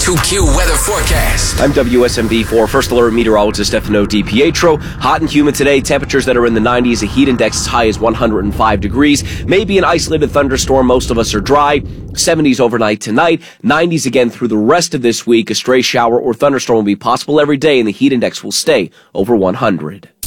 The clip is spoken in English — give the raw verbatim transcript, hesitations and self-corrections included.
two Q weather forecast. I'm W S M V four First Alert Meteorologist Stefano DiPietro. Hot and humid today. Temperatures that are in the nineties. A heat index as high as one hundred five degrees. Maybe an isolated thunderstorm. Most of us are dry. seventies overnight tonight. nineties again through the rest of this week. A stray shower or thunderstorm will be possible every day, and the heat index will stay over one hundred.